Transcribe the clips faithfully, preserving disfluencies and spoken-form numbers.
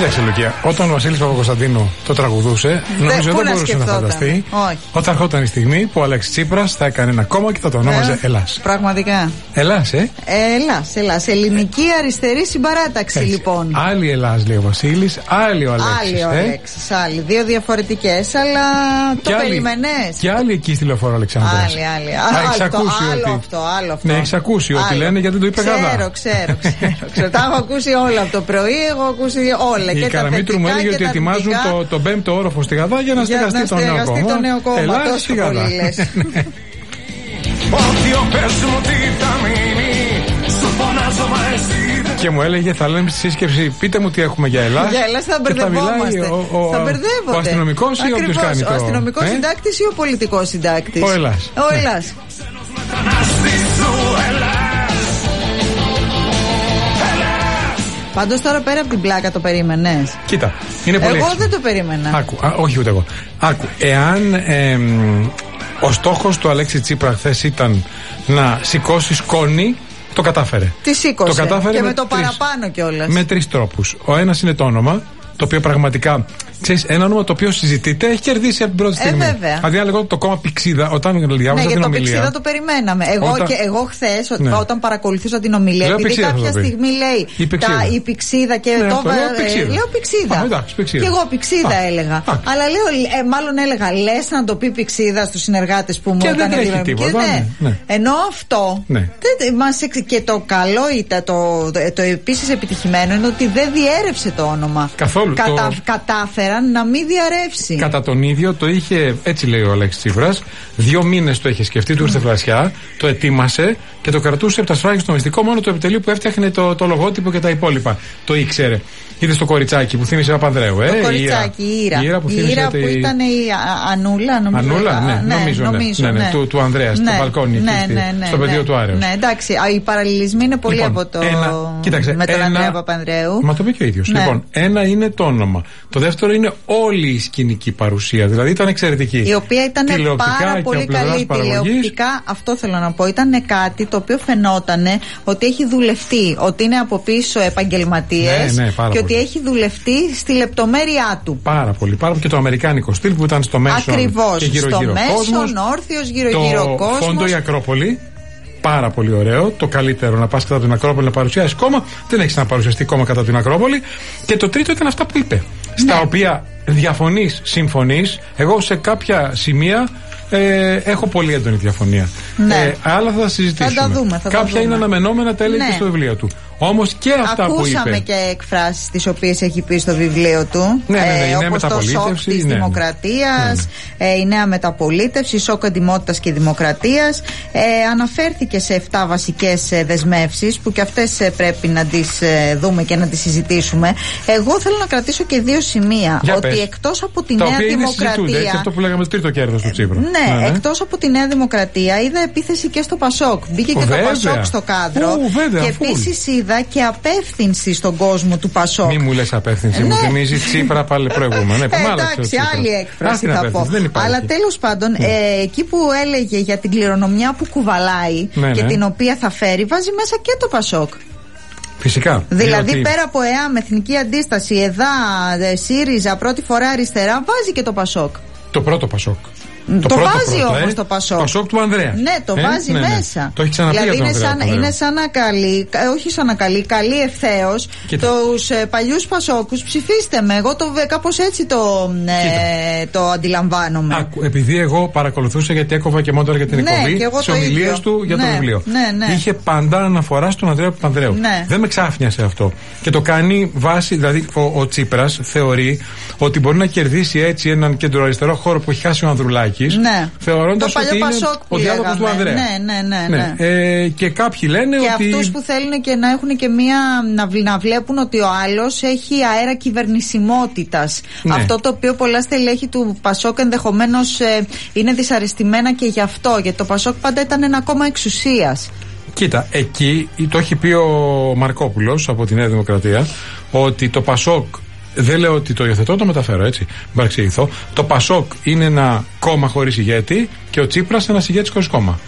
Κοίταξε, Λουκία, όταν ο Βασίλης Παπακοσταντίνου το τραγουδούσε, νομίζω δεν μπορούσε να φανταστεί. Όχι. Όταν ερχόταν η στιγμή που ο Αλέξης Τσίπρας θα έκανε ένα κόμμα και θα το ονόμαζε ε, Ελλάς. Πραγματικά. Ελλάς, ε. Ελλάς, Ελλάς. Ελληνική αριστερή συμπαράταξη, έτσι, λοιπόν. Άλλη Ελλάς, λέει ο Βασίλης, άλλη ο Αλέξης. Άλλη ο Αλέξης, ε? άλλη. Δύο διαφορετικές, αλλά το περίμενες. Και άλλη εκεί στη Λεωφόρο Αλεξάνδρας. Άλλη, άλλη. Άλλο αυτό, άλλο αυτό. Ναι, έχεις ακούσει ότι λένε γιατί το είπε καλά. Ξέρω, ξέρω, ξέρω. Τα έχω ακούσει όλα από το πρωί, έχω ακούσει όλα. Η Καραμήτρου μου έλεγε ότι ετοιμάζουν το, το πέμπτο όροφο στη Γαδά για να στεγαστεί το νέο κόμμα. Το νέο κόμμα. Ελλάς στη Γαδά. Και μου έλεγε, θα λέμε στη σύσκεψη, πείτε μου τι έχουμε για Ελλάς. Για Ελλάς θα μπερδευόμαστε. Ο, ο, θα μπερδεύονται. Ο αστυνομικός ή όποιος κάνει το. Ο αστυνομικός ε? συντάκτης ή ο πολιτικός συντάκτης. Ο Ελλάς. Ο Ελλάς. Ναι. Πάντως τώρα πέρα από την πλάκα το περίμενες? Κοίτα, είναι πολύ Εγώ έξυπνο. δεν το περίμενα. Άκου, α, όχι ούτε εγώ. Άκου, εάν ε, ο στόχος του Αλέξη Τσίπρα χθες ήταν να σηκώσει σκόνη, το κατάφερε. Τι σήκωσε. Το κατάφερε και με, με το τρεις, παραπάνω κιόλας. Με τρεις τρόπους. Ο ένας είναι το όνομα, το οποίο πραγματικά, ξέρεις, ένα όνομα το οποίο συζητείται έχει κερδίσει από την πρώτη στιγμή. Ε, βέβαια. Δηλαδή, αν λέγω το κόμμα Πηξίδα, όταν διάβασα ναι, την για το ομιλία. Πηξίδα το περιμέναμε. Εγώ, όταν... και, εγώ χθες, ναι. όταν παρακολουθούσα την ομιλία, λέω επειδή κάποια στιγμή λέει η Πηξίδα, τα, η Πηξίδα και ναι, το. Λέω Πηξίδα. Λέω Πηξίδα. Α, εντάξει, Πηξίδα. Και εγώ Πηξίδα α, έλεγα. Α. Αλλά λέω, ε, μάλλον έλεγα, λες να το πει Πηξίδα στους συνεργάτες που μου έκανε την ναι. Ενώ αυτό. Ναι. Δεν, μας, και το καλό ήταν, το, το, το επίσης επιτυχημένο είναι ότι δεν διέρευσε το όνομα. Καθόλου. Κατα, το... Κατάφεραν να μην διαρρεύσει. Κατά τον ίδιο το είχε, έτσι λέει ο Αλέξης Τσίπρας, δύο μήνες το είχε σκεφτεί, του ήρθε φλασιά, το ετοίμασε και το κρατούσε από τα σφράγια στο μυστικό, μόνο το επιτελείο που έφτιαχνε το, το λογότυπο και τα υπόλοιπα. Το ήξερε. Είδε το κοριτσάκι που θύμισε Παπανδρέου, ε. Το κοριτσάκι, η Ήρα. Η Ήρα που, η Ήρα που τη... ήταν η Ανούλα, νομίζω. Ανούλα, ναι, ναι, νομίζω, νομίζω, ναι, ναι, ναι. ναι, του, του Ανδρέα, ναι, στο μπαλκόνι, ναι, εκεί, ναι, ναι, στο ναι, πεδίο ναι, του Άρεως. Ναι, εντάξει, οι παραλληλισμοί είναι πολύ λοιπόν, από το. Ένα, κοίταξε, με τον ένα, Ανδρέα Παπανδρέου. Μα το πει και ο ίδιος. Ναι. Λοιπόν, ένα είναι το όνομα. Το δεύτερο είναι όλη η σκηνική παρουσία. Δηλαδή ήταν εξαιρετική. Η οποία ήταν πάρα πολύ καλή. Τηλεοπτικά, αυτό θέλω να πω. Ήταν κάτι το οποίο φαινόταν ότι έχει δουλευτεί. Ότι είναι από πίσω επαγγελματίες ναι, ναι, και ότι έχει δουλευτεί στη λεπτομέρειά του. Πάρα πολύ. Πάρα πολύ. Και το αμερικάνικο στυλ που ήταν στο μέσο. Ακριβώς. Γύρω, στο γύρω μέσον, όρθιος, γύρω-γύρω κόσμος. Το Φόντο η Ακρόπολη. Πάρα πολύ ωραίο. Το καλύτερο να πας κατά την Ακρόπολη να παρουσιάσει κόμμα. Δεν έχεις να παρουσιαστεί κόμμα κατά την Ακρόπολη. Και το τρίτο ήταν αυτά που είπε. Ναι. Στα οποία διαφωνείς, συμφωνείς. Εγώ σε κάποια σημεία ε, έχω πολύ έντονη διαφωνία. Ναι. Ε, άλλα θα τα συζητήσουμε. Θα τα δούμε, θα κάποια τα δούμε. είναι αναμενόμενα, τα έλεγε ναι. στο βιβλίο του. Όμως και αυτά Ακούσαμε που είπε. Ακούσαμε και εκφράσεις τις οποίες έχει πει στο βιβλίο του. Ναι, ναι, ναι, ε, η νέα όπως το σοκ της ναι, δημοκρατίας, ναι. Ε, η νέα μεταπολίτευση, σοκ αντιμότητας και δημοκρατίας. Ε, αναφέρθηκε σε εφτά βασικές ε, δεσμεύσεις που και αυτές ε, πρέπει να τις ε, δούμε και να τις συζητήσουμε. Εγώ θέλω να κρατήσω και δύο σημεία. Για ότι πες. εκτός από τη τα νέα οποία δημοκρατία. Είναι έτσι, αυτό που λέγαμε το τρίτο κέρδος του Τσίπρα. Ναι, ναι, ναι. εκτός από τη νέα δημοκρατία είδα επίθεση και στο Πασόκ. Μπήκε και βέβαια. το Πασόκ στο κάδρο. Ου, βέβαια, και επίσης είδα και απεύθυνση στον κόσμο του Πασόκ. Μη μου λες απεύθυνση, ναι. μου θυμίζει Τσίπρα πάλι προηγούμενο. Ναι, ε, εντάξει, άλλη έκφραση θα πω. Αλλά τέλος πάντων, ναι. ε, εκεί που έλεγε για την κληρονομιά που κουβαλάει ναι, και ναι. την οποία θα φέρει, βάζει μέσα και το Πασόκ. Φυσικά. Δηλαδή διότι... πέρα από ΕΑΜ, Εθνική Αντίσταση, ΕΔΑ, ΣΥΡΙΖΑ, πρώτη φορά αριστερά, βάζει και το Πασόκ. Το πρώτο Πασόκ. Το, το βάζει όμως ε? το Πασόκ. Το Πασόκ του Ανδρέα. Ναι, το ε? βάζει ναι, ναι. μέσα. Το έχει ξαναπεί δηλαδή αυτό. Είναι σαν, είναι σαν να καλεί, όχι σαν να καλεί, καλεί ευθέως τους ε, παλιούς Πασόκους. Ψηφίστε με. Εγώ το, κάπως έτσι το, ε, το αντιλαμβάνομαι. Άκου, επειδή εγώ παρακολουθούσα, γιατί έκοβα και μόνο για την ναι, εκπομπή, τις ομιλίες του για ναι, το βιβλίο. Ναι, ναι. Είχε πάντα αναφορά στον Ανδρέα Παπανδρέου. Ναι. Δεν με ξάφνιασε αυτό. Και το κάνει βάση, δηλαδή ο, ο Τσίπρας θεωρεί ότι μπορεί να κερδίσει έτσι έναν κεντροαριστερό χώρο που έχει χάσει ο Ανδρουλάκης. Ναι. Θεωρώντας ότι είναι ο διάδοχος του Ανδρέα. Ναι, ναι, ναι, ναι. ναι. Ε, και κάποιοι λένε και ότι. Και αυτούς που θέλουν και να έχουν και μία. να, να βλέπουν ότι ο άλλος έχει αέρα κυβερνησιμότητας. Ναι. Αυτό το οποίο πολλά στελέχη του Πασόκ ενδεχομένως ε, είναι δυσαρεστημένα και γι' αυτό. Γιατί το Πασόκ πάντα ήταν ένα κόμμα εξουσίας. Κοίτα, εκεί το έχει πει ο Μαρκόπουλος από τη Νέα Δημοκρατία ότι το Πασόκ. Δεν λέω ότι το υιοθετώ, το μεταφέρω έτσι. Μην παρεξηγηθώ. Το Πασόκ είναι ένα κόμμα χωρίς ηγέτη και ο Τσίπρας ένας ηγέτης χωρίς κόμμα.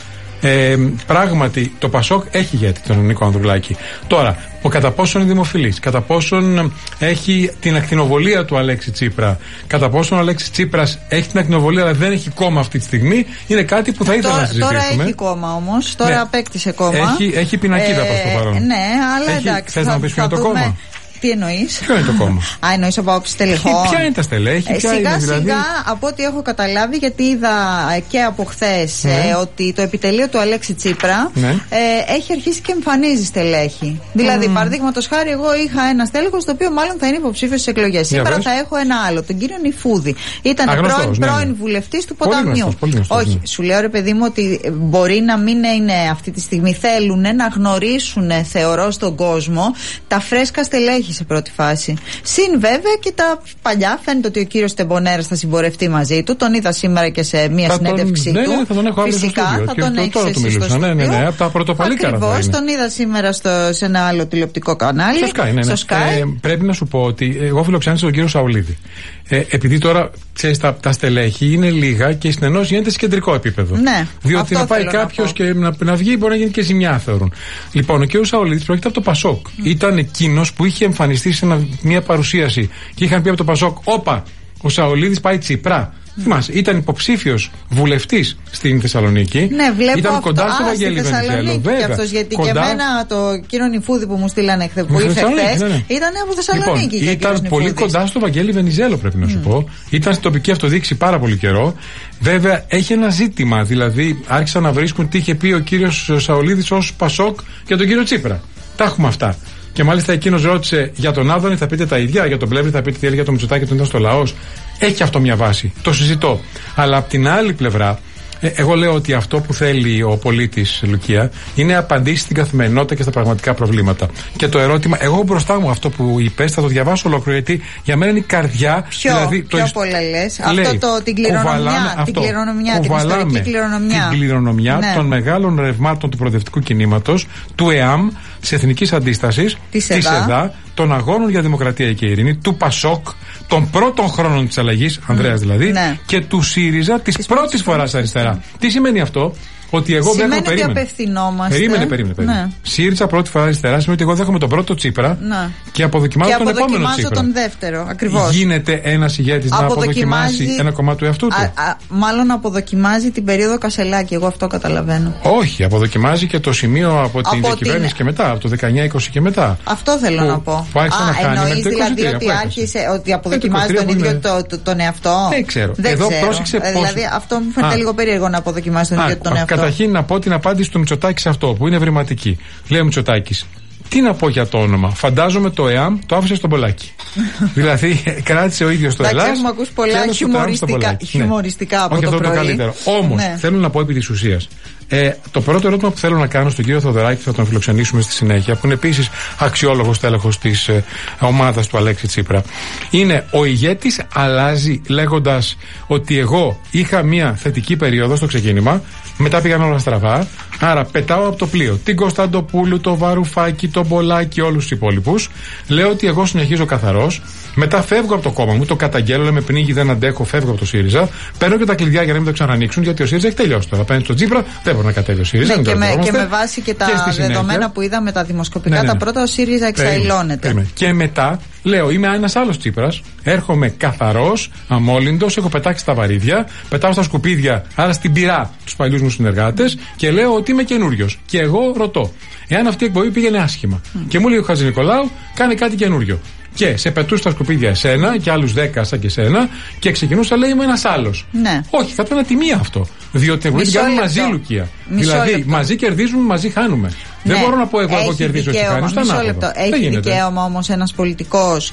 Ε, πράγματι, το Πασόκ έχει ηγέτη τον Νίκο Ανδρουλάκη. Τώρα, ο κατά πόσον είναι δημοφιλής, κατά πόσον έχει την ακτινοβολία του Αλέξη Τσίπρα, κατά πόσον ο Αλέξης Τσίπρας έχει την ακτινοβολία αλλά δεν έχει κόμμα αυτή τη στιγμή, είναι κάτι που θα ήθελα τώρα, να συζητήσουμε. Τώρα έχει κόμμα όμως, τώρα ναι. απέκτησε κόμμα. Έχει, έχει πινακίδα ε, προς το παρόν. Ναι, αλλά έχει, εντάξει. Θες να μου πεις ποιο είναι το κόμμα? Τι εννοείς? Ποιο είναι το κόμμα? Α, εννοείς από άποψη τελεχών. Ποια είναι τα στελέχη, ποια σιγά είναι δηλαδή? Σιγά από ό,τι έχω καταλάβει, γιατί είδα και από χθες ναι. ε, ότι το επιτελείο του Αλέξη Τσίπρα ναι. ε, έχει αρχίσει και εμφανίζει στελέχη. Mm. Δηλαδή, παραδείγματος χάρη, εγώ είχα ένα στέλεχος το οποίο μάλλον θα είναι υποψήφιος στις εκλογές. Σήμερα θα έχω ένα άλλο, τον κύριο Νιφούδη. Ήταν Αγνωστός, πρώην, ναι, ναι. πρώην βουλευτής του Ποταμιού. Πολύ γνωστός, Όχι, ναι. σου λέω ρε παιδί μου ότι μπορεί να μην είναι αυτή τη στιγμή. Θέλουν να γνωρίσουν, θεωρώ, στον κόσμο τα φρέσκα στελέχη σε πρώτη φάση. Συν βέβαια και τα παλιά, φαίνεται ότι ο κύριος Τεμπονέρας θα συμπορευτεί μαζί του. Τον είδα σήμερα και σε μία θα συνέντευξή τον, του. Ναι, ναι, θα τον έχω Φυσικά στο θα τον έχεις εσύ στο στούντιο. Ναι, ναι, ναι, από τα πρωτοπαλίκαρα. Ακριβώς, τον είδα σήμερα στο, σε ένα άλλο τηλεοπτικό κανάλι. Στο Sky, ναι, ναι. Στο Sky. Ε, πρέπει να σου πω ότι εγώ φιλοξένησα τον κύριο Σαουλίδη. Ε, επειδή τώρα ξέρεις, τα, τα στελέχη είναι λίγα και η συνεννόηση γίνεται σε κεντρικό επίπεδο. Ναι, διότι να πάει κάποιο και να, να βγει μπορεί να γίνει και ζημιά, θεωρούν. Λοιπόν, ο κύριος Σαουλίδης πρόκειται από το Πασόκ. Mm. Ήταν εκείνος που είχε εμφανιστεί σε ένα, μια παρουσίαση και είχαν πει από το Πασόκ: όπα, ο Σαουλίδης πάει Τσίπρα. Mm. Θυμάσαι, ήταν υποψήφιος βουλευτής στην Θεσσαλονίκη. Ναι, βλέπω ήταν αυτό. κοντά στο Βαγγέλη Βενιζέλο. Και αυτός, γιατί κοντά... και εμένα το κύριο Νιφούδη που μου στείλανε χθε, που ήρθε χθες, ναι, ναι. ήταν από Θεσσαλονίκη. Λοιπόν, ήταν πολύ κοντά στο Βαγγέλη Βενιζέλο, πρέπει να σου mm. πω. Ήταν στην τοπική αυτοδιοίκηση πάρα πολύ καιρό. Βέβαια, έχει ένα ζήτημα. Δηλαδή, άρχισαν να βρίσκουν τι είχε πει ο κύριος Σαουλίδης ως Πασόκ για τον κύριο Τσίπρα. Τα έχουμε αυτά. Και μάλιστα εκείνος ρώτησε για τον Άδωνη, θα πείτε τα ίδια, για τον Πλεύρη θα πείτε τι έλεγε για τον Μητσοτάκη όταν ήταν στο λαός. Έχει αυτό μια βάση. Το συζητώ. Αλλά από την άλλη πλευρά, ε, εγώ λέω ότι αυτό που θέλει ο πολίτης, Λουκία, είναι απαντήσει στην καθημερινότητα και στα πραγματικά προβλήματα. Και το ερώτημα, εγώ μπροστά μου αυτό που είπες, θα το διαβάσω ολόκληρο, γιατί για μένα είναι η καρδιά. Ποιο, δηλαδή, πιο το πολλά λες. Λέει, αυτό το, την κληρονομιά, αυτό, την κληρονομιά, την ιστορική κληρονομιά. Την κληρονομιά ναι. των μεγάλων ρευμάτων του προοδευτικού κινήματος, του ΕΑΜ, της Εθνικής Αντίστασης, της ΕΔΑ, των Αγώνων για Δημοκρατία και Ειρήνη, του Πασόκ, των πρώτων χρόνων της αλλαγής, mm. Ανδρέας δηλαδή, ναι. και του ΣΥΡΙΖΑ της, της πρώτης φοράς αριστερά. Τι σημαίνει αυτό? Ότι εγώ σημαίνει δέχομαι. Σημαίνει ότι απευθυνόμαστε. Περίμενε, περίμενε. περίμενε. Ναι. ΣΥΡΙΖΑ πρώτη φορά αριστερά σημαίνει ότι εγώ δέχομαι τον πρώτο Τσίπρα ναι. και αποδοκιμάζω και τον επόμενο Τσίπρα. Και αποδοκιμάζω τον δεύτερο. Ακριβώς. Γίνεται ένας ηγέτης να αποδοκιμάσει ένα κομμάτι του εαυτού του. Α, α, μάλλον αποδοκιμάζει την περίοδο Κασελάκη. Εγώ αυτό καταλαβαίνω. Όχι, αποδοκιμάζει και το σημείο από την από διακυβέρνηση την... και μετά, από το δεκαεννιά είκοσι και μετά. Αυτό θέλω που, να πω. Που άρχισε α, να χάνει εννοείς δηλαδή ότι άρχισε ότι αποδοκιμάζει τον ίδιο τον εαυτό. Δεν ξέρω. Εδώ πρόσεξε πώς. Δηλαδή αυτό μου φαίνεται λίγο περίεργο να αποδοκιμάζει τον ίδιο τον εαυτό. Καταρχήν να πω την απάντηση του Μητσοτάκη σε αυτό που είναι ευρηματική. Λέει ο Μητσοτάκης: τι να πω για το όνομα. Φαντάζομαι το ΕΑΜ το άφησε στον Πολάκη. Δηλαδή κράτησε ο ίδιος το Ελλάς. Έχουμε ακούσει πολλά χιουμοριστικά, χιουμοριστικά ναι. από Όχι το αυτό πρωί. το καλύτερο. Όμως ναι. θέλω να πω επί της ουσίας. Ε, το πρώτο ερώτημα που θέλω να κάνω στον κύριο Θοδωράκη, θα τον φιλοξενήσουμε στη συνέχεια, που είναι επίσης αξιόλογος τέλεχος της ε, ομάδας του Αλέξη Τσίπρα, είναι ο ηγέτης αλλάζει λέγοντας ότι εγώ είχα μια θετική περίοδο στο ξεκίνημα, μετά πήγαν όλα στραβά, άρα πετάω από το πλοίο την Κωνσταντοπούλου, το Βαρουφάκη, τον Πολάκη, όλους τους υπόλοιπους, λέω ότι εγώ συνεχίζω καθαρός, μετά φεύγω από το κόμμα μου, το καταγγέλλω, με πνίγει, δεν αντέχω, φεύγω από το ΣΥΡΙΖΑ, παίρνω και τα κλειδιά για να μην το ξανανοίξουν, γιατί ο ΣΥΡΙΖΑ έχει τελειώσει τώρα. Παίρνει στον Τσίπρα, δεν μπορεί να κατέβει ο ΣΥΡΙΖΑ. Ναι, και, με, και με βάση και τα και δεδομένα που είδαμε τα δημοσκοπικά, ναι, ναι, ναι. τα πρώτα, ο ΣΥΡΙΖΑ εξαϊλώνεται. Και μετά λέω, είμαι ένας άλλος Τσίπρας, έρχομαι καθαρός, αμόλυντος, έχω πετάξει τα βαρύδια, πετάω στα σκουπίδια, άρα στην πυρά τους παλιούς μου συνεργάτες και λέω ότι είμαι καινούριος. Και εγώ ρωτώ, εάν αυτή η εκπομπή πήγαινε άσχημα mm. και μου λέει ο Χατζηνικολάου, κάνει κάτι καινούριο. Και σε πετούσε στα σκουπίδια εσένα και άλλους δέκα σαν και εσένα και ξεκινούσα, λέει, είμαι ένας άλλος. Ναι. Όχι, θα ήταν ατιμία αυτό. Διότι την την κάνουμε μαζί, Λουκία. Μισό δηλαδή, λεπτό. μαζί κερδίζουμε, μαζί χάνουμε. Ναι. Δεν μπορώ να πω εγώ, εγώ κερδίζω εσύ χάνεις. Μισό λεπτό. Έχει δικαίωμα όμως ένας πολιτικός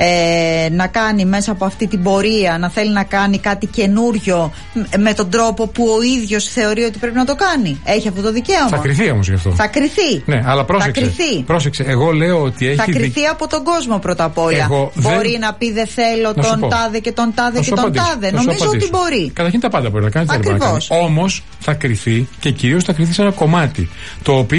ε, να κάνει μέσα από αυτή την πορεία, να θέλει να κάνει κάτι καινούριο με τον τρόπο που ο ίδιος θεωρεί ότι πρέπει να το κάνει. Έχει αυτό το δικαίωμα. Θα κρυθεί όμως γι' αυτό. Θα κρυθεί. Ναι, αλλά πρόσεξε. Θα κρυθεί. Πρόσεξε. Εγώ λέω ότι έχει. Θα κρυθεί δι... από τον κόσμο πρώτα απ' όλα. Εγώ μπορεί δεν... να πει δεν θέλω να τον τάδε και τον τάδε και τον απαντήσω. τάδε. Να Νομίζω ότι μπορεί. Καταρχήν τα πάντα μπορεί να κάνει. Όμως θα κρυθεί και κυρίως θα κρυθεί σε ένα κομμάτι το οποίο μην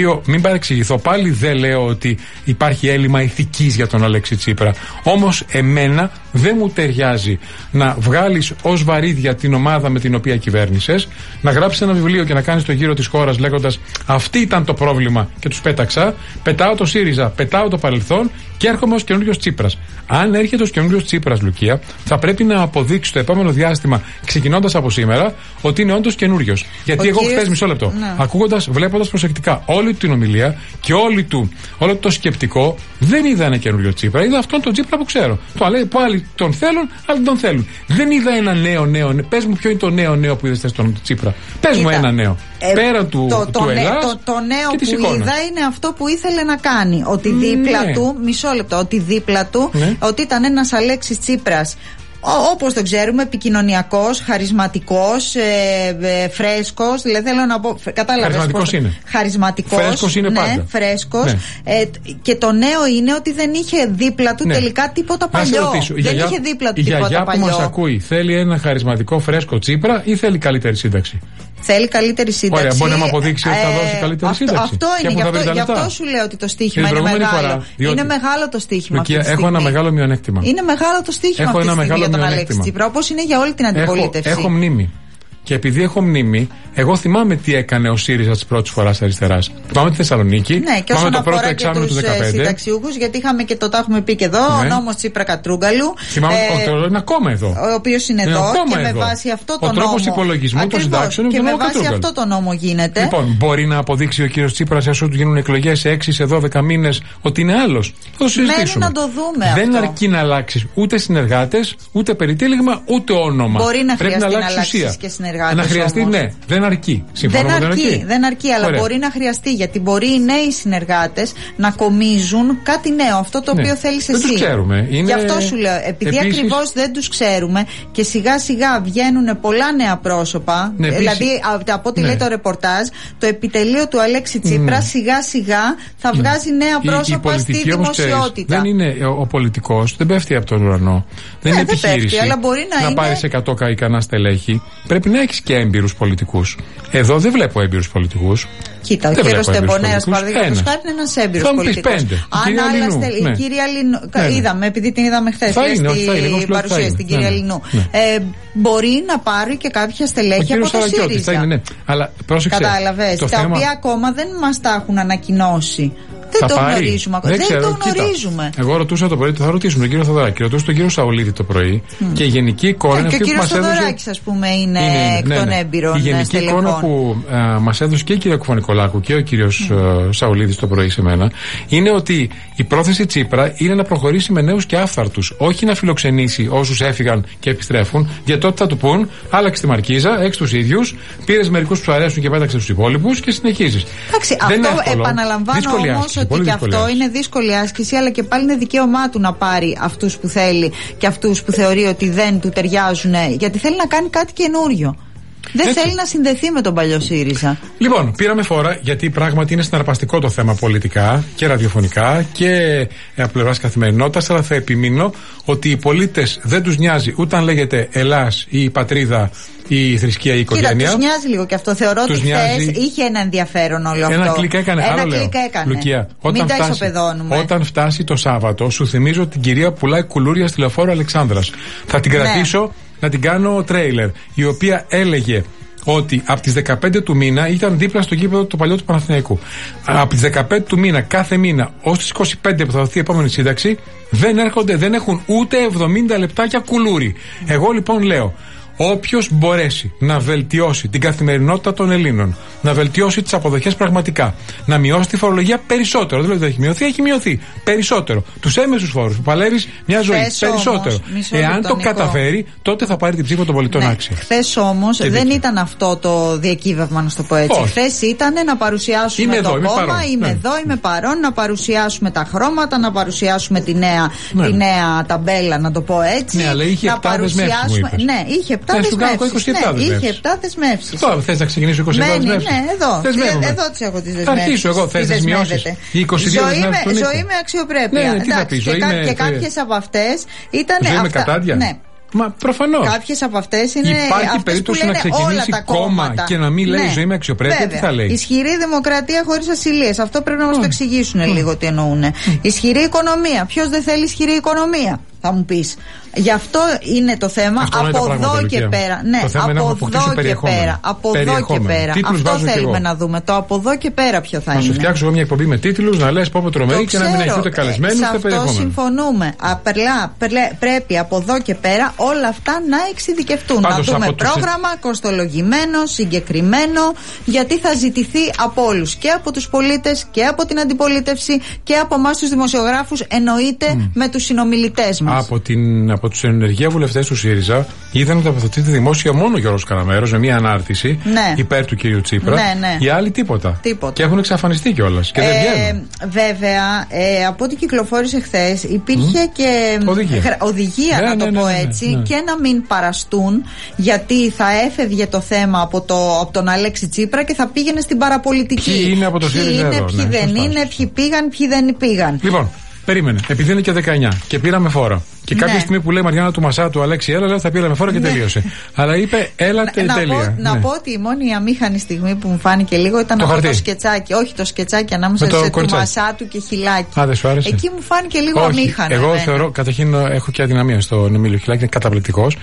παρεξηγηθώ. Πάλι δεν λέω ότι υπάρχει έλλειμμα ηθικής για τον Αλέξη Τσίπρα. Όμως εμένα δεν μου ταιριάζει να βγάλεις ως βαρύδια την ομάδα με την οποία κυβέρνησες, να γράψεις ένα βιβλίο και να κάνεις το γύρο της χώρας λέγοντας αυτή ήταν το πρόβλημα και τους πέταξα. Πετάω το ΣΥΡΙΖΑ, πετάω το παρελθόν και έρχομαι ως καινούριος Τσίπρας. Αν έρχεται ως καινούριος Τσίπρας, Λουκία, θα πρέπει να αποδείξει το επόμενο διάστημα, ξεκινώντας από σήμερα, ότι είναι όντως καινούριος. Γιατί ο εγώ κύριος... χθες, μισό λεπτό, ναι. ακούγοντας, βλέποντας προσεκτικά όλη την ομιλία και όλη του, όλο το σκεπτικό, δεν είδα ένα καινούριο Τσίπρα. Είδα αυτόν τον Τσίπρα που ξέρω. Το άλλοι, που άλλοι τον θέλουν, άλλοι τον θέλουν. Δεν είδα ένα νέο νέο. Πες μου ποιο είναι το νέο νέο που είδες στον Τσίπρα. Πες μου ένα νέο. Ε, Πέρα του, το, του το, Ελλάς το, το νέο που εικόνας. Είδα είναι αυτό που ήθελε να κάνει. Ότι δίπλα ναι. του, μισό λεπτό, ότι δίπλα του, ναι. ότι ήταν ένας Αλέξης Τσίπρας, όπως το ξέρουμε, επικοινωνιακός, χαρισματικός, ε, ε, φρέσκος. Δηλαδή θέλω να πω. Κατάλαβες. Χαρισματικός είναι. Χαρισματικός. Φρέσκος είναι ναι, πάντα. Φρέσκος. Ναι. Ε, και το νέο είναι ότι δεν είχε δίπλα του ναι. τελικά τίποτα παλιό. Δεν γιαγιά, είχε δίπλα του τίποτα παλιό. Η γιαγιά που μας ακούει θέλει ένα χαρισματικό φρέσκο Τσίπρα ή θέλει καλύτερη σύνταξη? Θέλει καλύτερη σύνταξη. Ωραία, μπορεί να μου αποδείξει ότι θα δώσει καλύτερη αυτό, σύνταξη. Αυτό είναι, γι' αυτό, γι' αυτό σου λέω ότι το στοίχημα είναι μεγάλο. Φορά, είναι μεγάλο το στοίχημα. Λουκία, έχω ένα μεγάλο μειονέκτημα. Είναι μεγάλο το στοίχημα έχω αυτή ένα τη στιγμή μεγάλο για τον Αλέξη Τσίπρα, όπως είναι για όλη την αντιπολίτευση. Έχω, έχω μνήμη. Και επειδή έχω μνήμη, εγώ θυμάμαι τι έκανε ο ΣΥΡΙΖΑ τη πρώτη φορά αριστερά. Θυμάμαι τη Θεσσαλονίκη. Ναι, και όσον το πρώτο αφορά εξάμηνο του δεκαπέντε. Συνταξιούχους, γιατί είχαμε και το τα έχουμε πει και εδώ, ναι. ο νόμος Τσίπρα Κατρούγκαλου. Θυμάμαι ε, ότι είναι ακόμα εδώ. Ο οποίος είναι, είναι εδώ και με βάση αυτό το νόμο. Ο τρόπος υπολογισμού των συντάξεων είναι και με βάση αυτό το νόμο γίνεται. Λοιπόν, μπορεί να αποδείξει ο κύριος Τσίπρας, όσο του γίνουν εκλογές σε έξι σε δώδεκα μήνες, ότι είναι άλλος? Θα το συζητήσουμε. Να το δούμε. Δεν αρκεί να αλλάξει ούτε συνεργάτες, ούτε περιτύλιγμα, ούτε όνομα. Μπορεί να χρειαστεί να αλλάξει και συνεργάτες. Ναι, δεν αρκεί. Συμφωνώ, δεν, δεν αρκεί, αρκεί. Δεν αρκεί, αλλά Ωραία. μπορεί να χρειαστεί, γιατί μπορεί οι νέοι συνεργάτες να κομίζουν κάτι νέο, αυτό το ναι. οποίο θέλεις εσύ. Δεν τους ξέρουμε. Είναι... Γι' αυτό σου λέω, επειδή Επίσης... ακριβώς δεν τους ξέρουμε και σιγά σιγά βγαίνουν πολλά νέα πρόσωπα, ναι, δηλαδή από ό,τι ναι. λέει το ρεπορτάζ, το επιτελείο του Αλέξη Τσίπρα ναι. σιγά σιγά θα βγάζει νέα πρόσωπα η, η στη δημοσιότητα. Δεν είναι ο πολιτικός, δεν πέφτει από τον ουρανό. Δεν ναι, είναι δεν επιχείρηση πέφτει, αλλά μπορεί να, να είναι... πάρεις εκατό ικανά στελέχη. Πρέπει να έχεις και έμπειρους πολιτικούς. Εδώ δεν βλέπω έμπειρους πολιτικούς. Κοίτα, ο κύριος Τεμπονέας, παραδείγματος χάρη, είναι ένας έμπειρος πολιτικός. Αν άλλα στελέχη. Η κυρία Λινού. Είδαμε, επειδή την είδαμε χθες στην παρουσίαση, την κυρία Λινού. Μπορεί να πάρει και κάποια στελέχη από το ΣΥΡΙΖΑ. Κατάλαβες. Τα οποία ακόμα δεν μας τα έχουν ανακοινώσει. Δεν το πάρει. γνωρίζουμε ακόμα. Δεν, δεν το γνωρίζουμε. Κοίτα, εγώ ρωτούσα το πρωί, θα ρωτήσουμε τον κύριο Θοδωράκη, ρωτούσα τον κύριο Σαουλίδη το πρωί mm. και η γενική εικόνα είναι αυτή που μας έδωσε. Και ο κύριος Θοδωράκης, ας πούμε, είναι, είναι εκ ναι, των ναι. έμπειρων. Η γενική στελεχών. εικόνα που μας έδωσε και η κυρία Κουφανικολάκου και ο κύριος mm. Σαουλίδης το πρωί σε μένα είναι ότι η πρόθεση Τσίπρα είναι να προχωρήσει με νέους και άφθαρτους. Όχι να φιλοξενήσει όσους έφυγαν και επιστρέφουν, γιατί τότε θα του πούν άλλαξε τη μαρκίζα, έξι τους ίδιους, πήρες μερικούς που σου αρέσουν και πέταξε τους υπόλοιπους και συνεχίζεις. Εντάξει, αυτό επαναλαμβάνω όμως ότι και αυτό είναι δύσκολη άσκηση, αλλά και πάλι είναι δικαίωμά του να πάρει αυτούς που θέλει και αυτούς που θεωρεί ότι δεν του ταιριάζουν, γιατί θέλει να κάνει κάτι καινούριο. Δεν Έτσι. θέλει να συνδεθεί με τον παλιό ΣΥΡΙΖΑ. Λοιπόν, πήραμε φόρα γιατί πράγματι είναι συναρπαστικό το θέμα πολιτικά και ραδιοφωνικά και από πλευράς καθημερινότητας, αλλά θα επιμείνω ότι οι πολίτες δεν τους νοιάζει ούτε αν λέγεται Ελλάς ή η πατρίδα ή η θρησκεία ή η οικογένεια. Κοίτα, τους νοιάζει λίγο και αυτό. Θεωρώ τους ότι χθες είχε ένα ενδιαφέρον όλο αυτό. Ένα κλικ έκανε. Ένα Άλλο κλικ λέω. έκανε. Λουκία, όταν Μην φτάσει, τα ισοπεδώνουμε. Όταν φτάσει το Σάββατο, σου θυμίζω την κυρία που πουλάει κουλούρια στη λεωφόρο Αλεξάνδρας. Θα την κρατήσω ναι. να την κάνω τρέιλερ. Η οποία έλεγε ότι από τις δεκαπέντε του μήνα ήταν δίπλα στο γήπεδο το παλιό του Παναθηναϊκού. Από τις δεκαπέντε του μήνα, κάθε μήνα, ως τις είκοσι πέντε που θα δοθεί η επόμενη σύνταξη, δεν έρχονται, δεν έχουν ούτε εβδομήντα λεπτάκια κουλούρι. Εγώ λοιπόν λέω, όποιος μπορέσει να βελτιώσει την καθημερινότητα των Ελλήνων, να βελτιώσει τις αποδοχές πραγματικά, να μειώσει τη φορολογία περισσότερο, δηλαδή δεν έχει μειωθεί, έχει μειωθεί περισσότερο. Τους έμεσους φόρους που παλεύεις μια ζωή Θες περισσότερο. Όμως, Εάν το καταφέρει, τότε θα πάρει την ψήφο των πολιτών ναι. άξια. Χθες όμως δεν δίκαιο. ήταν αυτό το διακύβευμα, να το πω έτσι. Χθες ήταν να παρουσιάσουμε είμαι το εδώ, κόμμα, είμαι, είμαι ναι. εδώ, είμαι παρόν, να παρουσιάσουμε τα χρώματα, να παρουσιάσουμε τη νέα, ναι. τη νέα ταμπέλα, να το πω έτσι. Ναι, αλλά είχε επτά δεσμεύσεις. Ναι, είχε επτά δεσμεύσεις. Ναι, είχε επτά δεσμεύσεις. Τώρα θες να ξεκινήσω είκοσι επτά δεσμεύσεις. Ναι, εδώ. Εδώ τις έχω τις δεσμεύσεις. Θα αρχίσω εγώ, θες να τις μειώσεις. Οι είκοσι δύο δεσμεύσεις του Νίκου. Ζωή με αξιοπρέπεια. Ναι, τι θα πεις, ζωή με... Και κάποιες από αυτές ήταν... Ζωή με κατάδια. Ναι. Μα προφανώς. Κάποιες από αυτές είναι. Υπάρχει περίπτωση να ξεκινήσει κόμμα και να μην λέει ναι. ζωή με αξιοπρέπεια. Βέβαια. Τι θα λέει. Ισχυρή δημοκρατία χωρίς ασυλίες. Αυτό πρέπει να μας oh. το εξηγήσουν oh. λίγο τι εννοούν. Oh. Ισχυρή οικονομία. Ποιος δεν θέλει ισχυρή οικονομία, θα μου πεις. Γι' αυτό είναι το θέμα. Αυτό από εδώ και πέρα. Ναι, από εδώ και πέρα. Από εδώ και πέρα. Αυτό θέλουμε να δούμε. Το από εδώ και πέρα ποιο θα είναι. Να σου φτιάξω εγώ μια εκπομπή με τίτλους, να λες πω πω τρομερή και να μην έχει ούτε καλεσμένους ούτε περιεχόμενο. Αυτό συμφωνούμε. Απερλά, πρέπει από εδώ και πέρα όλα αυτά να εξειδικευτούν. Πάντως, να δούμε το πρόγραμμα συ... κοστολογημένο, συγκεκριμένο, γιατί θα ζητηθεί από όλους. Και από τους πολίτες και από την αντιπολίτευση και από εμάς τους δημοσιογράφους, εννοείται mm. με τους συνομιλητές μας. Από, την, από τους ενεργεία βουλευτές του ΣΥΡΙΖΑ είδαν να τοποθετείται δημόσια μόνο ο Γιώργος Καραμέρος με μια ανάρτηση ναι. υπέρ του κυρίου Τσίπρα. Ναι, ναι. Οι άλλοι τίποτα. τίποτα. Και έχουν εξαφανιστεί κιόλας. Και ε, δεν βγαίνουν. Βέβαια, ε, από ό,τι κυκλοφόρησε χθες, υπήρχε mm. και οδηγία, χρ, οδηγία ναι, να το ναι, ναι, πω ναι, ναι, έτσι, ναι. και να μην παραστούν, γιατί θα έφευγε το θέμα από, το, από τον Αλέξη Τσίπρα και θα πήγαινε στην παραπολιτική. Ποιοι είναι από το ΣΥΡΙΖΑ εδώ, ποιοι ναι, δεν σωστά, είναι, σωστά. ποιοι πήγαν, ποιοι δεν πήγαν. Λοιπόν, περίμενε. Επειδή είναι και δεκαεννιά και πήραμε φόρα. Και κάποια ναι. στιγμή που λέει Μαριάννα του Μασάτου, Αλέξη, έλα, λέει, θα πήραμε φόρα και ναι. τελείωσε. Αλλά είπε, έλα, τε, να, τέλεια. πω, ναι. να πω ότι η μόνη αμήχανη στιγμή που μου φάνηκε λίγο ήταν το αυτό χαρτί. το σκετσάκι. Όχι το σκετσάκι ανάμεσα με το σε κοριτσάκι. του Μασάτου και Χιλάκη. Α, δεν σου άρεσε. Εκεί μου φάνηκε λίγο Όχι, αμήχανο. Εγώ εμένα. θεωρώ, καταρχήν έχω και αδυναμία στον Εμίλιο Χιλάκη, είναι καταπληκτικός.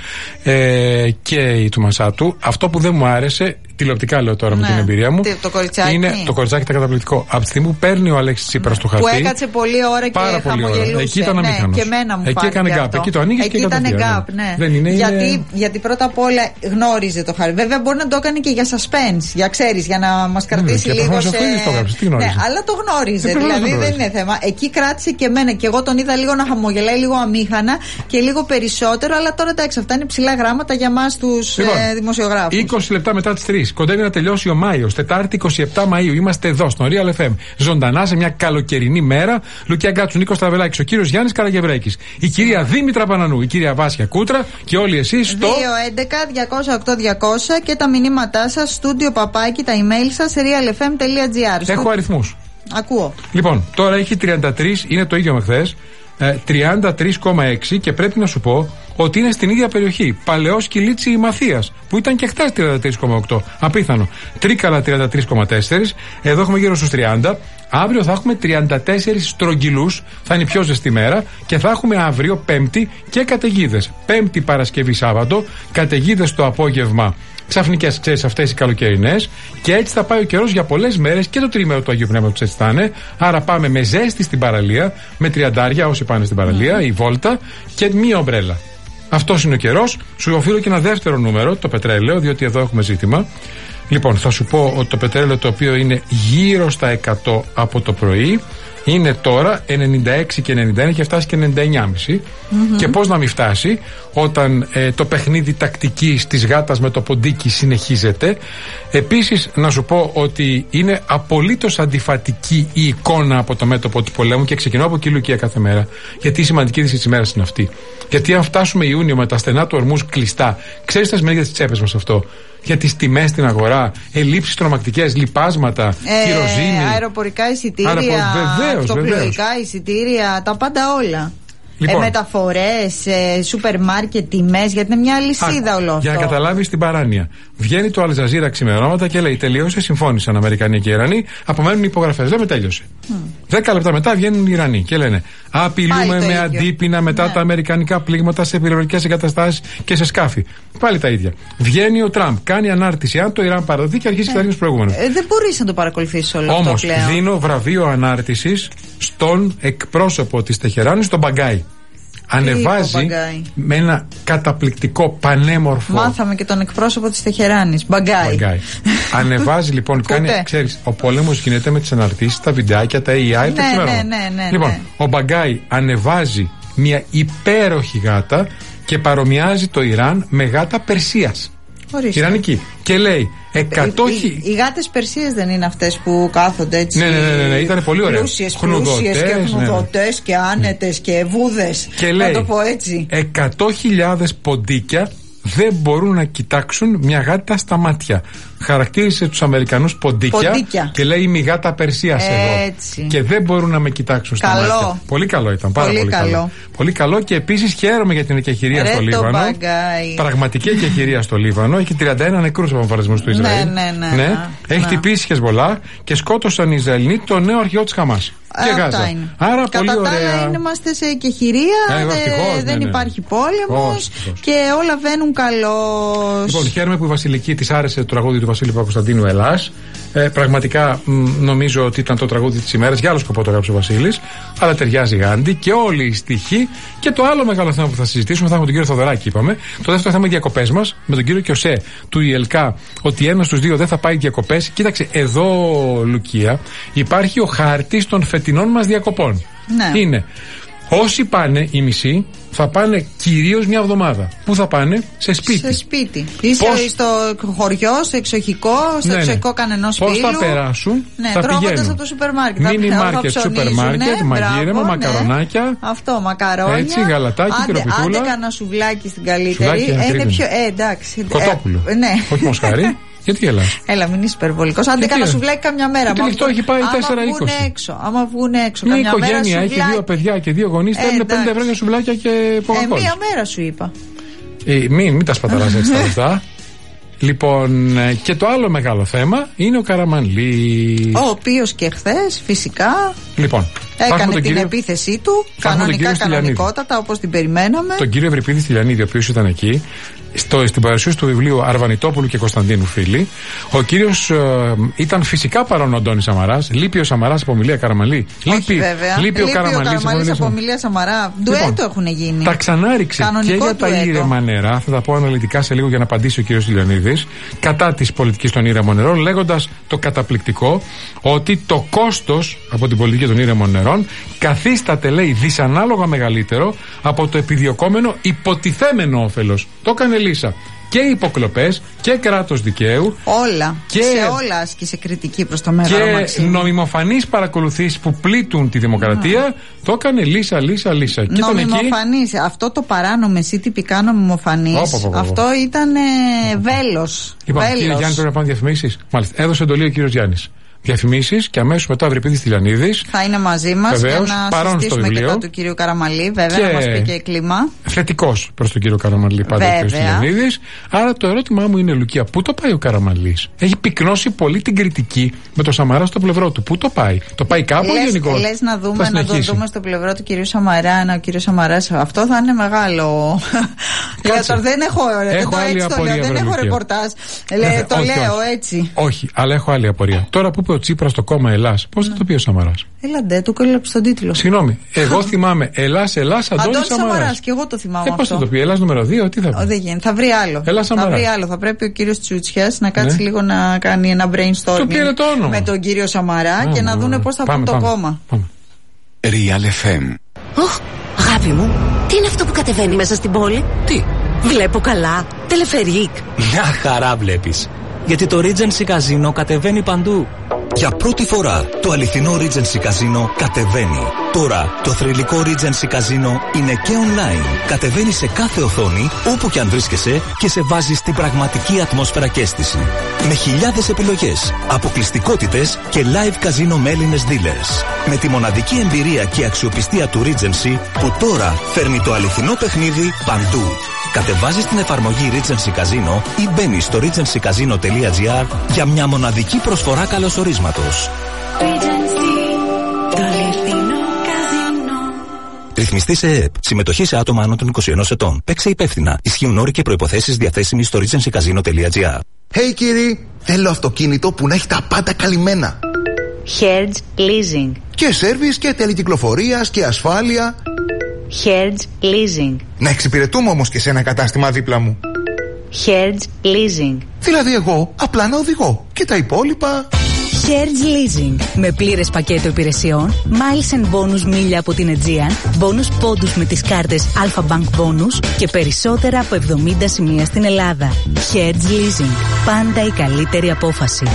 Ε, και η του Μασάτου. Αυτό που δεν μου άρεσε, τηλεοπτικά λέω τώρα ναι. με την εμπειρία μου. Το κοριτσάκι. Είναι το κοριτσάκι ήταν καταπληκτικό. Από τη στιγμή που παίρνει ο Αλέξης Τσίπρας του χαρτί. Που έκατσε πολλή ώρα και χαμογελούσε. Εκεί ήταν αμήχανος. Ναι, και εμένα μου εκεί έκανε γκάπ. Εκεί το ανοίγει και ήταν γκάπ, ναι. Δεν είναι, γιατί, είναι... γιατί πρώτα απ' όλα γνώριζε το χαρτί. Βέβαια μπορεί να το έκανε και για suspense, για ξέρεις, για να μας κρατήσει ναι, λίγο σε. Το γράψει, τι γνώριζε. Ναι, αλλά το γνώριζε. Δηλαδή δεν είναι θέμα. Εκεί κράτησε και εμένα και εγώ τον είδα λίγο να χαμογελάει, λίγο αμήχανα και λίγο περισσότερο. Αλλά τώρα εντάξει, αυτά είναι ψηλά γράμματα για εμάς τους λοιπόν, ε, δημοσιογράφους. είκοσι λεπτά μετά τις τρεις. Κοντεύει να τελειώσει ο Μάιος. Τετάρτη εικοστή εβδόμη Μαΐου. Είμαστε εδώ στο Real εφ εμ. Ζωντανά σε μια καλοκαιρινή μέρα. Λουκιά Γκάτσου, Νίκος Στραβελάκης, ο κύριος Γιάννης Καραγευρέκης, η κυρία Δήμητρα Πανανού, η κυρία Βάσια Κούτρα και όλοι εσείς στο δύο έντεκα διακόσια οκτώ διακόσια και τα μηνύματά σας, στούντιο παπάκι, τα email σας, realfm.gr. Έχω αριθμούς. Ακούω. Λοιπόν, τώρα έχει τριάντα τρία, είναι το ίδιο με χθες. τριάντα τρία κόμμα έξι και πρέπει να σου πω ότι είναι στην ίδια περιοχή. Παλαιός Κιλίτσι η Μαθίας, που ήταν και χτες τριάντα τρία κόμμα οκτώ. Απίθανο. Τρίκαλα τριάντα τρία κόμμα τέσσερα. Εδώ έχουμε γύρω στους τριάντα. Αύριο θα έχουμε τριάντα τέσσερα στρογγυλούς. Θα είναι η πιο ζεστή μέρα. Και θα έχουμε αύριο Πέμπτη και καταιγίδες. Πέμπτη, Παρασκευή, Σάββατο. Καταιγίδες το απόγευμα. Ξαφνικές, ξέρεις, αυτές οι καλοκαιρινές. Και έτσι θα πάει ο καιρός για πολλές μέρες και το τρίμερο του Αγίου Πνεύματος έτσι θα είναι. Άρα πάμε με ζέστη στην παραλία, με τριαντάρια όσοι πάνε στην παραλία, mm. η βόλτα και μία ομπρέλα. Αυτός είναι ο καιρός. Σου οφείλω και ένα δεύτερο νούμερο, το πετρέλαιο, διότι εδώ έχουμε ζήτημα. Λοιπόν, θα σου πω ότι το πετρέλαιο, το οποίο είναι γύρω στα εκατό από το πρωί, είναι τώρα ενενήντα έξι και ενενήντα ένα και φτάσει και ενενήντα εννιά κόμμα πέντε. Mm-hmm. Και πώς να μην φτάσει όταν ε, το παιχνίδι τακτικής της γάτας με το ποντίκι συνεχίζεται. Επίσης να σου πω ότι είναι απολύτως αντιφατική η εικόνα από το μέτωπο του πολέμου και ξεκινώ από εκεί Λουκία κάθε μέρα. Γιατί η σημαντική είδηση της ημέρας είναι αυτή. Γιατί αν φτάσουμε Ιούνιο με τα στενά του ορμούς κλειστά, ξέρεις τα σημαίνει για τις τσέπες μας αυτό. Για τις τιμές στην αγορά, ελλείψεις τρομακτικές, λιπάσματα, ε, κυροζήνη. Αεροπορικά εισιτήρια, αυτοπλοϊκά εισιτήρια, τα πάντα όλα. Λοιπόν, ε, μεταφορές, ε, σούπερ μάρκετ, τιμές, γιατί είναι μια αλυσίδα όλο αυτό. Για να καταλάβεις την παράνοια. Βγαίνει το Αλζαζίρα ξημερώματα και λέει: τελείωσε, συμφώνησαν Αμερικανοί και Ιρανοί, απομένουν οι υπογραφές. Λέμε τέλειωσε. Mm. Δέκα λεπτά μετά βγαίνουν οι Ιρανοί και λένε: απειλούμε με αντίπεινα μετά ναι. τα αμερικανικά πλήγματα σε πυρηνικές εγκαταστάσεις και σε σκάφη. Πάλι τα ίδια. βγαίνει ο Τραμπ, κάνει ανάρτηση. Αν το Ιράν παραδοθεί και αρχίσει και θα προηγούμενο. Ε, δεν μπορείς να το παρακολουθήσεις όλο Όμως, αυτό πλέον. δίνω βραβείο ανάρτησης στον εκπρόσωπο της Τεχεράνης, τον Μπαγκάι. Ανεβάζει με ένα καταπληκτικό πανέμορφο. Μάθαμε και τον εκπρόσωπο της Τεχεράνης. Μπαγκάι. Ανεβάζει λοιπόν, κάνει, ξέρεις, ο πόλεμος γίνεται με τις αναρτήσεις, τα βιντεάκια, τα έι άι, ναι, τα ξημερώνω. Ναι, ναι, ναι, λοιπόν, ναι. ο Μπαγκάι ανεβάζει μια υπέροχη γάτα και παρομοιάζει το Ιράν με γάτα Περσίας. Ορίστε. Ιρανική. Και λέει εκατό... Οι, οι, οι γάτες Περσίες δεν είναι αυτές που κάθονται έτσι. Ναι, ναι, ναι, ναι, ναι. Ήταν πολύ ωραία. Πλούσιες, πλούσιες και χνουδωτές ναι. και άνετες και βούδες. Και λέει, να το πω έτσι. εκατό χιλιάδες ποντίκια δεν μπορούν να κοιτάξουν μια γάτα στα μάτια. χαρακτήρισε τους Αμερικανούς ποντίκια, ποντίκια και λέει μηγά τα Περσίας εδώ. Και δεν μπορούν να με κοιτάξουν στα καλό. μάτια. Πολύ καλό ήταν, πάρα πολύ, πολύ καλό. καλό. Πολύ καλό και επίσης χαίρομαι για την εκεχηρία στο Λίβανο. Μπαγκάι. Πραγματική εκεχηρία στο Λίβανο. Έχει τριάντα ένα νεκρούς από εμφανισμούς του Ισραήλ. Ναι, ναι, ναι, ναι. ναι. Έχει ναι. χτυπήσει Χεσμολάχ και σκότωσαν οι Ισραηλοί το νέο αρχηγό της Χαμάς. Και Γάζα. Άρα κατά πολύ ωραία. τα άλλα είμαστε σε εκεχηρία, ε, δε, ευτυχώς, δεν ναι, ναι. υπάρχει πόλεμος και όλα βαίνουν καλώς. Λοιπόν, χαίρομαι που η Βασιλική της άρεσε το τραγούδι του Βασίλη Παπακοσταντίνου Ελλάς. Ε, πραγματικά μ, νομίζω ότι ήταν το τραγούδι της ημέρας. Για άλλο σκοπό το έγραψε ο Βασίλης. Αλλά ταιριάζει γάντι και όλοι οι στοιχοί. Και το άλλο μεγάλο θέμα που θα συζητήσουμε θα έχουμε τον κύριο Θοδωράκη, είπαμε. Το δεύτερο θέμα είναι οι διακοπές μας με τον κύριο Κιωσέ του ΙΕΛΚΑ. Ότι ένας στους δύο δεν θα πάει διακοπές. Κοίταξε, εδώ, Λουκία, υπάρχει ο χάρτης των φετινών μας διακοπών. Ναι. Είναι όσοι πάνε, οι μισοί, θα πάνε κυρίως μια εβδομάδα. Πού θα πάνε? Σε σπίτι. Σε σπίτι. Είσαι Πώς... στο χωριό, στο εξοχικό, στο ναι, εξοχικό ναι. κανενός φίλου. Πώς θα περάσουν? Ναι, θα πηγαίνουν από το σούπερ μάρκετ. Μίνι μάρκετ, σούπερ μάρκετ, ναι, μαγείρεμα, ναι. μακαρονάκια. Αυτό, μακαρόνια. Έτσι, γαλατάκι, πυροπιτούλα. Άντε κανένα σουβλάκι στην καλύτερη. Είναι πιο. Ε, εντάξει. Κοτόπουλο. Ναι. Όχι μοσχάρι. Γιατί γελάς? Έλα, μην είσαι υπερβολικός. Άντε κανένα σουβλάκι καμιά μέρα. Το λιχτό έχει πάει τέσσερα είκοσι. Άμα βγουν έξω, άμα βγουν έξω. Μια καμιά οικογένεια μέρα έχει δύο παιδιά και δύο γονείς. Θέλουν πέντε ευρώ για σουβλάκια και κοκακόλα. Ε, μία μέρα σου είπα. Ε, μην, μην τα σπαταλάς έτσι τα λεφτά. Λοιπόν, και το άλλο μεγάλο θέμα είναι ο Καραμανλής. Ο οποίος και χθες φυσικά λοιπόν, έκανε την κύριο... επίθεσή του κανονικά, κανονικότατα όπως την περιμέναμε. Τον κύριο Ευρυπίδη Στυλιανίδη, ο οποίος ήταν εκεί στο, στην παρουσίαση του βιβλίου Αρβανιτόπουλου και Κωνσταντίνου φίλοι. Ο κύριος ε, ήταν φυσικά παρόν ο Αντώνης Σαμαράς. Λείπει ο Σαμαράς από ομιλία Καραμανλή. Όχι, λείπει, βέβαια. λείπει ο Καραμανλής από ομιλία Σαμαρά. Ντουέτο λοιπόν, έχουν γίνει. Τα ξανάριξε κανονικό και για ντουέτο. Τα ήρεμα νερά. Θα τα πω αναλυτικά σε λίγο για να απαντήσει ο κύριος Στυλιανίδης. Κατά της πολιτικής των ήρεμων νερών, λέγοντας το καταπληκτικό ότι το κόστος από την πολιτική των ήρεμων νερών καθίσταται, λέει, δυσανάλογα μεγαλύτερο από το επιδιωκόμενο υποτιθέμενο όφελος. Το έκανε Λίσα. Και υποκλοπές και κράτος δικαίου. Όλα. Και σε όλα άσκησε κριτική προς το μέλλον. Και νομιμοφανείς παρακολουθήσεις που πλήττουν τη δημοκρατία. Mm. Το έκανε Λίσα, Λίσα, Λίσα. Νομιμοφανείς. Εκεί... Αυτό το παράνομο, εσύ τυπικά νομιμοφανείς. Oh, oh, oh, oh. Αυτό ήταν ε, βέλος. Λοιπόν, βέλος. Κύριε Γιάννη, πρέπει να πάνε διαφημίσεις. Μάλιστα. Έδωσε εντολή ο κύριος Γιάννης. Διαφημίσεις και αμέσως μετά ο Ευρυπίδης Στυλιανίδης θα είναι μαζί μας για να συζητήσουμε και το του κύριου Καραμανλή, βέβαια, και να μας πει και κλίμα. Θετικός προς τον κύριο Καραμανλή πάντα ο κύριος Στυλιανίδης. Άρα το ερώτημά μου είναι, Λουκία, πού το πάει ο Καραμανλής? Έχει πυκνώσει πολύ την κριτική με το Σαμαρά στο πλευρό του. Πού το πάει? Το πάει κάπου ή γενικώς? Λες να δούμε, να το δούμε στο πλευρό του κυρίου Σαμαρά, να ο κύριος Σαμαράς. Αυτό θα είναι μεγάλο. Κάτσε, δεν έχω, έχω άλλη απορία, δεν έχω ρεπορτάζ. Το λέω έτσι. Όχι, αλλά έχω άλλη απορία. Τώρα που ο Τσίπρας στο κόμμα Ελλάς, πώς θα το πει ο Σαμαράς? Έλαντε, του κόλληψε τον τίτλο. Συγγνώμη, εγώ θυμάμαι Ελλάς, Ελλάς, Αντώνης Σαμαράς. Σαμαράς, και εγώ το θυμάμαι. Ε, πώς θα το πει, Ελλάς νούμερο δύο, τι θα πει? Ο, δεν γίνει, θα βρει άλλο. Ελλάς θα βρει άλλο. Θα πρέπει ο κύριος Τσούτσιας να κάτσει ναι. λίγο να κάνει ένα brainstorming το το με τον κύριο Σαμαρά ah, και να δούνε πώς θα πούν το κόμμα. Real εφ εμ. Ωχ, αγάπη μου, τι είναι αυτό που κατεβαίνει μέσα στην πόλη? Τι? Βλέπω καλά. Τελεφερίκ. Μια χαρά βλέπεις. Γιατί το Regency Casino κατεβαίνει παντού. Για πρώτη φορά το αληθινό Regency Casino κατεβαίνει. Τώρα το θρυλικό Regency Casino είναι και online. Κατεβαίνει σε κάθε οθόνη όπου και αν βρίσκεσαι και σε βάζει στην πραγματική ατμόσφαιρα και αίσθηση. Με χιλιάδες επιλογές, αποκλειστικότητες και live casino με Έλληνες dealers. Με τη μοναδική εμπειρία και αξιοπιστία του Regency που τώρα φέρνει το αληθινό παιχνίδι παντού. Κατεβάζεις την εφαρμογή Regency Casino ή μπαίνεις στο regency casino τελεία gr για μια μοναδική προσφορά καλωσορίσματος. Regency, το αληθινό καζίνο. Ρυθμιστή σε ΕΕΠ. Συμμετοχή σε άτομα άνω των είκοσι ενός ετών. Παίξε υπεύθυνα. Ισχύουν όροι και προϋποθέσεις διαθέσιμοι στο regency casino τελεία gr. Hey κύριοι, θέλω αυτοκίνητο που να έχει τα πάντα καλυμμένα. Hertz Leasing. Και σέρβις και τελεκυκλοφορίας και ασφάλεια. Hertz Leasing. Να εξυπηρετούμε όμως και σε ένα κατάστημα δίπλα μου. Hertz Leasing. Δηλαδή εγώ απλά να οδηγώ και τα υπόλοιπα. Hertz Leasing. Με πλήρες πακέτο υπηρεσιών, miles and bonus μίλια από την Aegean, bonus πόντους με τις κάρτες Alpha Bank Bonus και περισσότερα από εβδομήντα σημεία στην Ελλάδα. Hertz Leasing. Πάντα η καλύτερη απόφαση.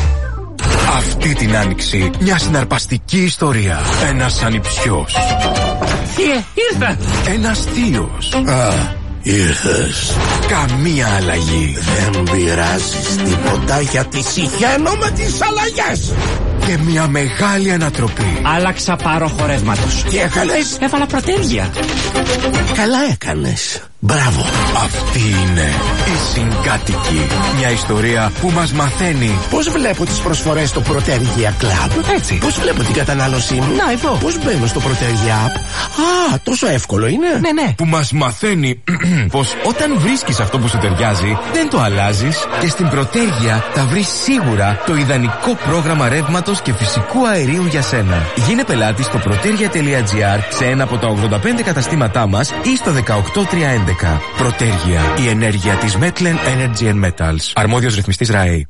Αυτή την άνοιξη μια συναρπαστική ιστορία. Ένας ανιψιός. Ε, ήρθα. Ένας θείος. Α, ήρθες. καμία αλλαγή. Δεν πειράζεις τίποτα γιατί συχαίνω με τις αλλαγές. Και μια μεγάλη ανατροπή. Άλλαξα πάροχο ρεύματος. Τι έκανες? Έβαλα προτέρια. Καλά έκανες. Μπράβο. Αυτή είναι η Συγκάτοικη. Μια ιστορία που μας μαθαίνει πώς βλέπω τις προσφορές στο Protergia Club. Έτσι. Πώς βλέπω την κατανάλωσή μου. Να, εδώ. Πώς μπαίνω στο Protergia App. Α, τόσο εύκολο είναι. Ναι, ναι. Που μας μαθαίνει πως όταν βρίσκεις αυτό που σου ταιριάζει, δεν το αλλάζεις. Και στην Protergia θα βρεις σίγουρα το ιδανικό πρόγραμμα ρεύματος και φυσικού αερίου για σένα. Γίνε πελάτη στο protergia.gr σε ένα από τα ογδόντα πέντε καταστήματά μας ή στο δεκαοκτώ τριακόσια έντεκα. Protergia, η ενέργεια της Metlen Energy and Metals. Αρμόδιος ρυθμιστής ΡΑΕ.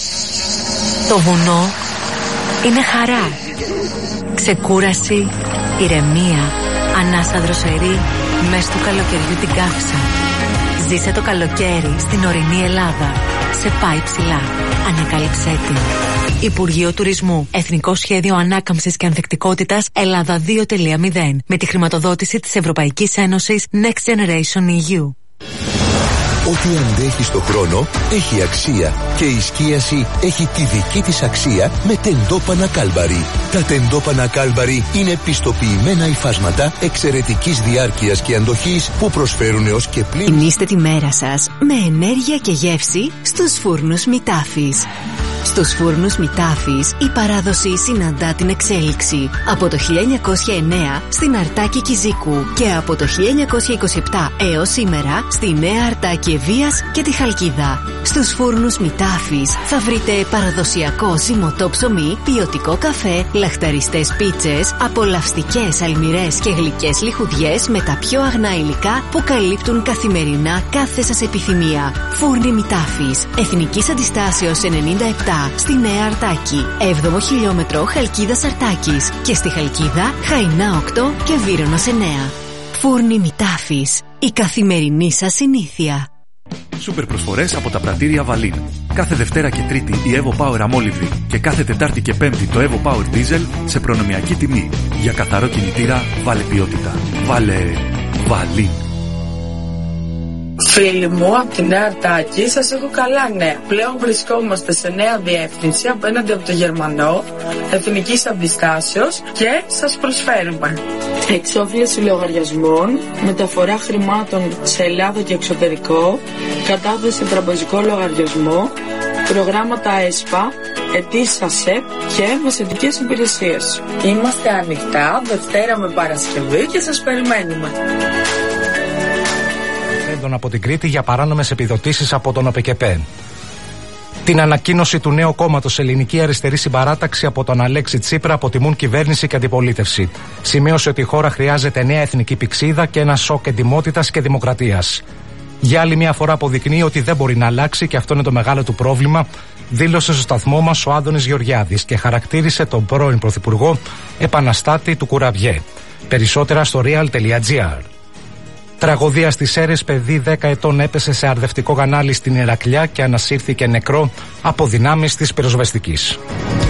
Το βουνό είναι χαρά. Ξεκούραση, ηρεμία, ανάσα δροσερή μες του καλοκαιριού την κάθισα. Ζήσε το καλοκαίρι στην ορεινή Ελλάδα. Σε πάει ψηλά. Ανακάλυψέ την. Υπουργείο Τουρισμού. Εθνικό Σχέδιο Ανάκαμψης και Ανθεκτικότητας Ελλάδα δύο κόμμα μηδέν. Με τη χρηματοδότηση της Ευρωπαϊκής Ένωσης Next Generation ι γιου. Ό,τι αντέχει στο χρόνο έχει αξία και η σκίαση έχει τη δική της αξία με τεντόπανα Κάλμπαρι. Τα τεντόπανα Κάλμπαρι είναι πιστοποιημένα υφάσματα εξαιρετικής διάρκειας και αντοχής που προσφέρουν έως και πλήρως. Τιμήστε τη μέρα σας με ενέργεια και γεύση στους φούρνους Μητάφης. Στους φούρνους Μητάφης η παράδοση συναντά την εξέλιξη. Από το χίλια εννιακόσια εννέα στην Αρτάκη Κιζίκου και από το χίλια εννιακόσια είκοσι επτά έως σήμερα στη Νέα Αρτάκη Ευβοίας και τη Χαλκίδα. Στους φούρνους Μητάφης θα βρείτε παραδοσιακό ζυμωτό ψωμί, ποιοτικό καφέ, λαχταριστές πίτσες, απολαυστικές αλμυρές και γλυκές λιχουδιές με τα πιο αγνά υλικά που καλύπτουν καθημερινά κάθε σας επιθυμία. Φούρνοι Μητάφης, Εθνικής Αντιστάσεως ενενήντα επτά στη Νέα Αρτάκη, έβδομο χιλιόμετρο Χαλκίδας Αρτάκης και στη Χαλκίδα Χαϊνά οκτώ και Βύρωνος εννέα. Φούρνοι Μητάφης, η καθημερινή σας συνήθεια. Σούπερ προσφορές από τα πρατήρια Βαλίν. Κάθε Δευτέρα και Τρίτη η Evo Power αμόλυβδη και κάθε Τετάρτη και Πέμπτη το Evo Power Diesel σε προνομιακή τιμή. Για καθαρό κινητήρα βάλε ποιότητα. Βάλε Βαλίν. Φίλοι μου, από τη Νέα Αρτάκη σας έχω καλά νέα. Πλέον βρισκόμαστε σε νέα διεύθυνση απέναντι από το Γερμανό, Εθνικής Αντιστάσεως και σας προσφέρουμε εξόφληση λογαριασμών, μεταφορά χρημάτων σε Ελλάδα και εξωτερικό, κατάθεση τραπεζικό λογαριασμό, προγράμματα ΕΣΠΑ, αιτήσεις ΑΣΕΠ και μεσαιτικές υπηρεσίες. Είμαστε ανοιχτά Δευτέρα με Παρασκευή και σας περιμένουμε. Από την Κρήτη για παράνομες επιδοτήσεις από τον ΟΠΕΚΕΠΕ. Την ανακοίνωση του νέου κόμματος Ελληνική Αριστερή Συμπαράταξη από τον Αλέξη Τσίπρα αποτιμούν κυβέρνηση και αντιπολίτευση. Σημείωσε ότι η χώρα χρειάζεται νέα εθνική πυξίδα και ένα σοκ εντιμότητας και δημοκρατίας. Για άλλη μια φορά αποδεικνύει ότι δεν μπορεί να αλλάξει και αυτό είναι το μεγάλο του πρόβλημα, δήλωσε στο σταθμό μας ο Άδωνης Γεωργιάδης και χαρακτήρισε τον πρώην Πρωθυπουργό επαναστάτη του Κουραμπιέ. Περισσότερα στο real.gr. Τραγωδία στις Σέρρες, παιδί δέκα ετών έπεσε σε αρδευτικό γανάλι στην Ηρακλιά και ανασύρθηκε νεκρό από δυνάμεις της πυροσβεστικής.